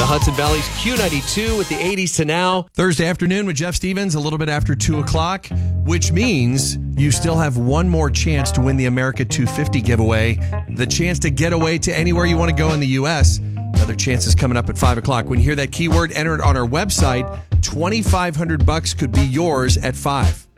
The Hudson Valley's Q92 with the 80s to now. Thursday afternoon with Jeff Stevens, a little bit after 2 o'clock, which means you still have one more chance to win the America 250 giveaway. The chance to get away to anywhere you want to go in the U.S. Another chance is coming up at 5 o'clock. When you hear that keyword, enter it on our website. $2,500 could be yours at 5.